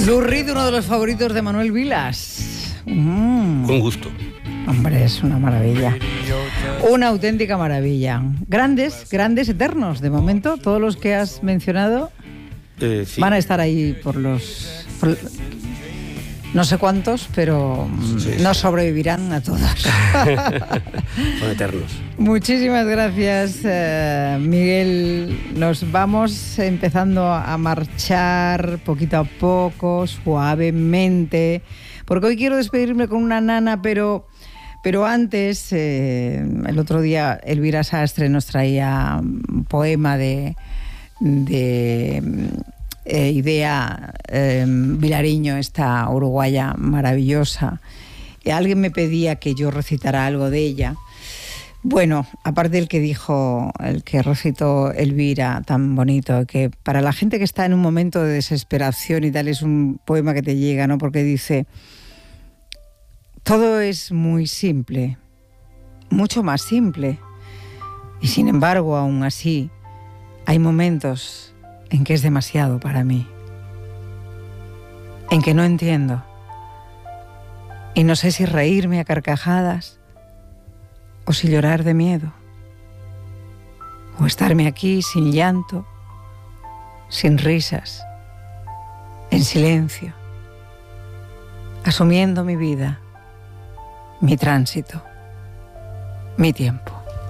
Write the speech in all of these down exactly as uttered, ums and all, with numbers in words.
Lou Reed, uno de los favoritos de Manuel Vilas. Mm. Con gusto. Hombre, es una maravilla. Una auténtica maravilla. Grandes, grandes, eternos. De momento, todos los que has mencionado eh, sí. van a estar ahí por los... Por, no sé cuántos, pero sí, no sobrevivirán a todos. Son eternos. Muchísimas gracias, eh, Miguel. Nos vamos empezando a marchar poquito a poco, suavemente, porque hoy quiero despedirme con una nana, pero, pero antes, eh, el otro día Elvira Sastre nos traía un poema de... de Eh, Idea eh, Vilariño, esta uruguaya maravillosa. Y alguien me pedía que yo recitara algo de ella. Bueno, aparte del que dijo, el que recitó Elvira, tan bonito, que para la gente que está en un momento de desesperación y tal, es un poema que te llega, ¿no? Porque dice: todo es muy simple, mucho más simple, y sin embargo, aún así, hay momentos en que es demasiado para mí, en que no entiendo, y no sé si reírme a carcajadas o si llorar de miedo, o estarme aquí sin llanto, sin risas, en silencio, asumiendo mi vida, mi tránsito, mi tiempo.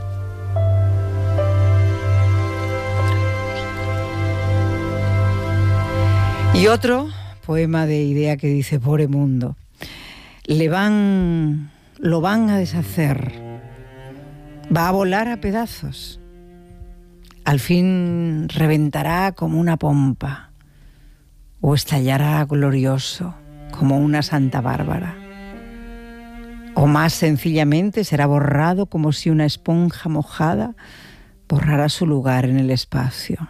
Y otro poema de Idea que dice: pobre mundo, le van, lo van a deshacer, va a volar a pedazos, al fin reventará como una pompa, o estallará glorioso como una Santa Bárbara, o más sencillamente será borrado como si una esponja mojada borrara su lugar en el espacio.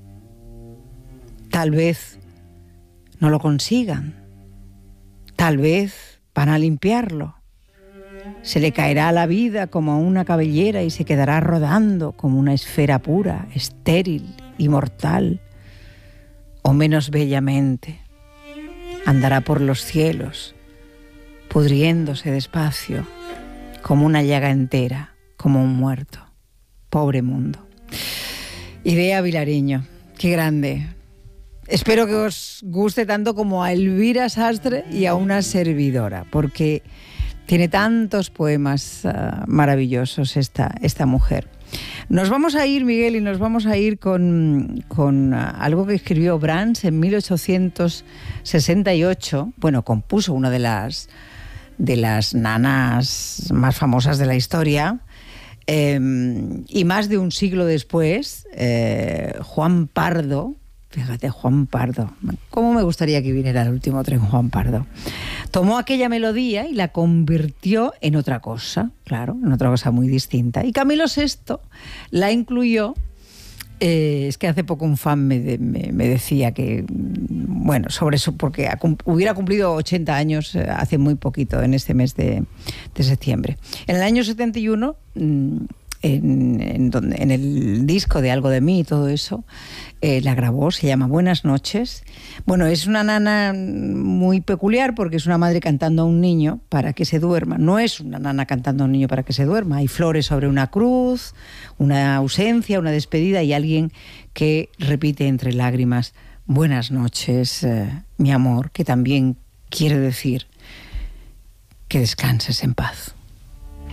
Tal vez no lo consigan. Tal vez van a limpiarlo. Se le caerá la vida como una cabellera y se quedará rodando como una esfera pura, estéril y mortal. O menos bellamente, andará por los cielos, pudriéndose despacio, como una llaga entera, como un muerto. Pobre mundo. Idea Vilariño, qué grande. Espero que os guste tanto como a Elvira Sastre y a una servidora, porque tiene tantos poemas uh, maravillosos esta, esta mujer. Nos vamos a ir, Miguel, y nos vamos a ir con, con uh, algo que escribió Brahms en mil ochocientos sesenta y ocho. Bueno, compuso una de las, de las nanas más famosas de la historia. Eh, y más de un siglo después, eh, Juan Pardo, fíjate, Juan Pardo, cómo me gustaría que viniera el último tren Juan Pardo, tomó aquella melodía y la convirtió en otra cosa, claro, en otra cosa muy distinta. Y Camilo sexto la incluyó. Eh, es que hace poco un fan me, de, me, me decía que, bueno, sobre eso, porque ha, hubiera cumplido ochenta años hace muy poquito, en este mes de, de septiembre. En el año setenta y uno, en, en, donde, en el disco de Algo de mí y todo eso, eh, la grabó, se llama Buenas noches. Bueno, es una nana muy peculiar porque es una madre cantando a un niño para que se duerma. No es una nana cantando a un niño para que se duerma. Hay flores sobre una cruz, una ausencia, una despedida y alguien que repite entre lágrimas: buenas noches, eh, mi amor, que también quiere decir que descanses en paz.